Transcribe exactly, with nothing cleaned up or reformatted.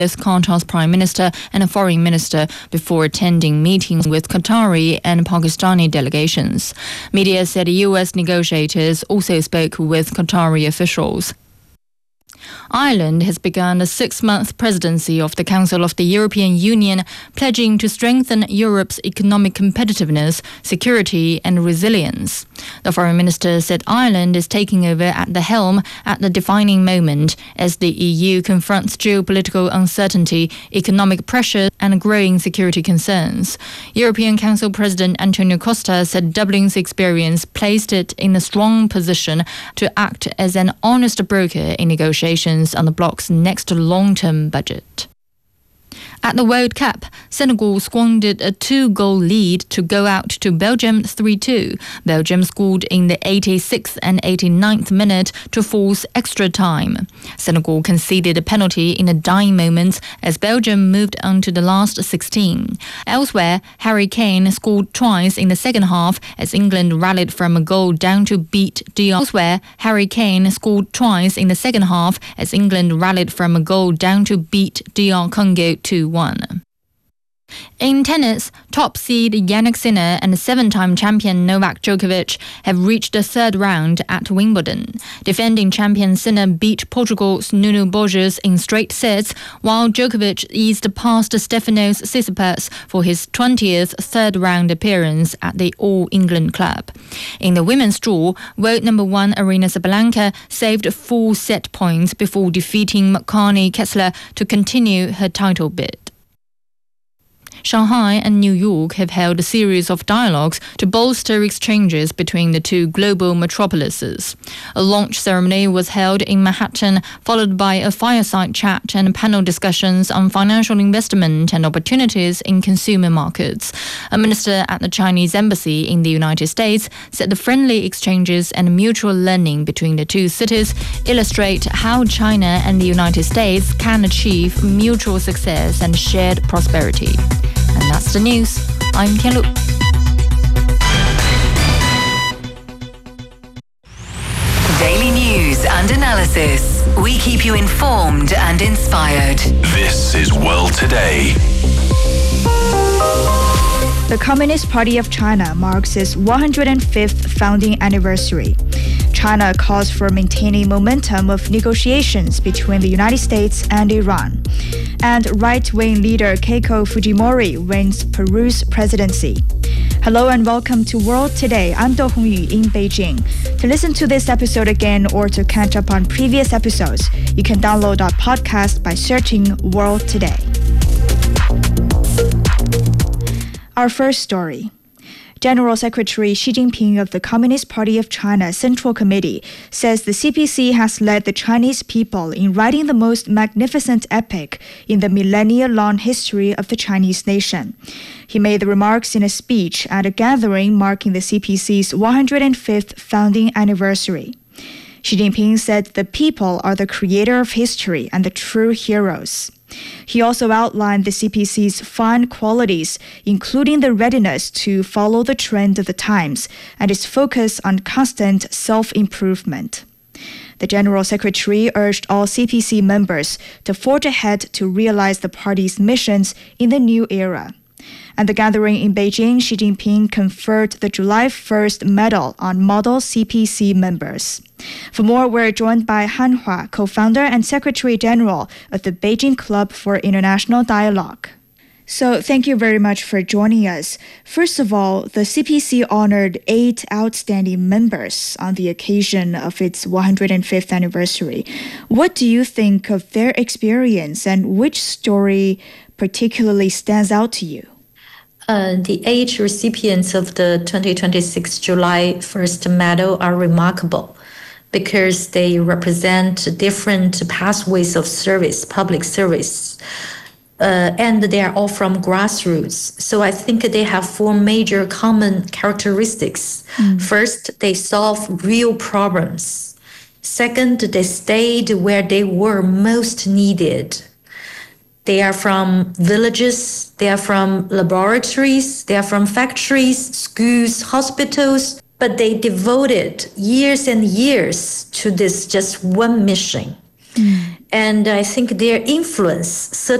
as Qatar's Prime Minister and a Foreign Minister before attending meetings with Qatari and Pakistani delegations. Media said U S negotiators also spoke with Qatari officials. Ireland has begun a six-month presidency of the Council of the European Union, pledging to strengthen Europe's economic competitiveness, security and resilience. The Foreign Minister said Ireland is taking over at the helm at the defining moment as the E U confronts geopolitical uncertainty, economic pressure and growing security concerns. European Council President Antonio Costa said Dublin's experience placed it in a strong position to act as an honest broker in negotiations on the bloc's next long-term budget. At the World Cup, Senegal squandered a two-goal lead to go out to Belgium three two. Belgium scored in the eighty-sixth and eighty-ninth minute to force extra time. Senegal conceded a penalty in the dying moments as Belgium moved on to the last sixteen. Elsewhere, Harry Kane scored twice in the second half as England rallied from a goal down to beat D R. Elsewhere, Harry Kane scored twice in the second half as England rallied from a goal down to beat D R Congo two one. In tennis, top seed Jannik Sinner and seven-time champion Novak Djokovic have reached the third round at Wimbledon. Defending champion Sinner beat Portugal's Nuno Borges in straight sets, while Djokovic eased past Stefanos Tsitsipas for his twentieth third-round appearance at the All England Club. In the women's draw, world number one Aryna Sabalenka saved four set points before defeating Markani Kessler to continue her title bid. Shanghai and New York have held a series of dialogues to bolster exchanges between the two global metropolises. A launch ceremony was held in Manhattan, followed by a fireside chat and panel discussions on financial investment and opportunities in consumer markets. A minister at the Chinese embassy in the United States said the friendly exchanges and mutual learning between the two cities illustrate how China and the United States can achieve mutual success and shared prosperity. And that's the news. I'm Tianlu. Daily news and analysis. We keep you informed and inspired. This is World Today. The Communist Party of China marks its one hundred fifth founding anniversary. China calls for maintaining momentum of negotiations between the United States and Iran. And right-wing leader Keiko Fujimori wins Peru's presidency. Hello and welcome to World Today. I'm Do Hongyu in Beijing. To listen to this episode again or to catch up on previous episodes, you can download our podcast by searching World Today. Our first story. General Secretary Xi Jinping of the Communist Party of China Central Committee says the C P C has led the Chinese people in writing the most magnificent epic in the millennia-long history of the Chinese nation. He made the remarks in a speech at a gathering marking the C P C's one hundred fifth founding anniversary. Xi Jinping said the people are the creator of history and the true heroes. He also outlined the C P C's fine qualities, including the readiness to follow the trend of the times and its focus on constant self-improvement. The General Secretary urged all C P C members to forge ahead to realize the party's missions in the new era. At the gathering in Beijing, Xi Jinping conferred the July first medal on model C P C members. For more, we're joined by Han Hua, co-founder and Secretary General of the Beijing Club for International Dialogue. So thank you very much for joining us. First of all, the C P C honored eight outstanding members on the occasion of its one hundred fifth anniversary. What do you think of their experience and which story particularly stands out to you? Uh, the eight recipients of the twenty twenty-six July first medal are remarkable because they represent different pathways of service, public service, uh, and they are all from grassroots. So I think they have four major common characteristics. Mm. First, they solve real problems. Second, they stayed where they were most needed. They are from villages, they are from laboratories, they are from factories, schools, hospitals, but they devoted years and years to this just one mission. Mm. And I think their influence